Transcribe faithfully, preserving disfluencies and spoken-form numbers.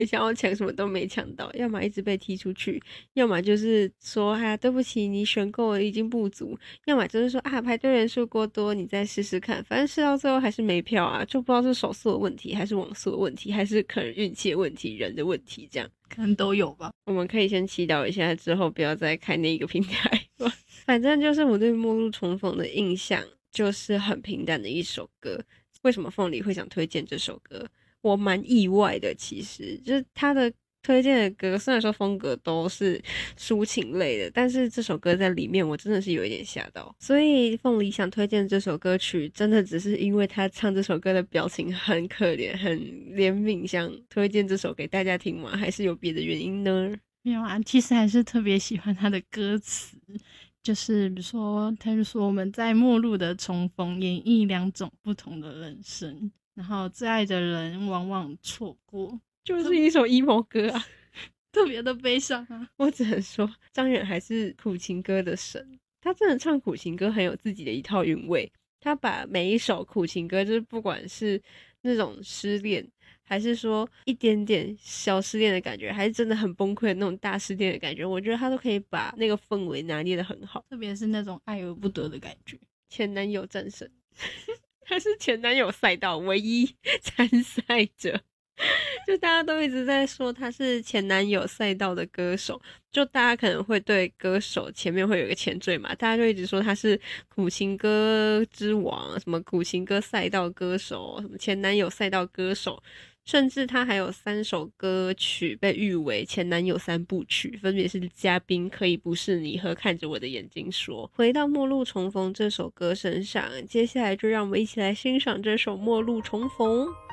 想要抢什么都没抢到，要么一直被踢出去，要么就是说哎呀对不起你选购已经不足，要么就是说啊排队人数过多你再试试看，反正试到最后还是没票啊，就不知道是手速的问题还是网速的问题还是可能运气的问题人的问题这样， 可能都有吧。 我们可以先祈祷一下之后不要再开那个平台反正就是我对末路重逢的印象就是很平淡的一首歌。为什么凤梨会想推荐这首歌？我蛮意外的，其实就是他的推荐的歌，虽然说风格都是抒情类的，但是这首歌在里面我真的是有一点吓到。所以凤梨想推荐这首歌曲，真的只是因为他唱这首歌的表情很可怜、很怜悯，想推荐这首给大家听吗？还是有别的原因呢？ 没有啊，其实还是特别喜欢他的歌词，就是比如说，他就说我们在末路的重逢，演绎两种不同的人生，然后最爱的人往往错过， 就是一首 emo 歌啊， 特别的悲伤啊。 我只能说，张远还是苦情歌的神，他真的唱苦情歌很有自己的一套韵味。他把每一首苦情歌，就是不管是那种失恋，还是说一点点小失恋的感觉，还是真的很崩溃的那种大失恋的感觉，我觉得他都可以把那个氛围拿捏得很好。 特别是那种爱而不得的感觉。 前男友战神，他是前男友赛道唯一参赛者。就大家都一直在说他是前男友赛道的歌手，就大家可能会对歌手前面会有一个前缀嘛，大家就一直说他是苦情歌之王，什么苦情歌赛道歌手，什么前男友赛道歌手，甚至他还有三首歌曲被誉为前男友三部曲，分别是嘉宾可以不是你和看着我的眼睛说。回到末路重逢这首歌身上，接下来就让我们一起来欣赏这首末路重逢。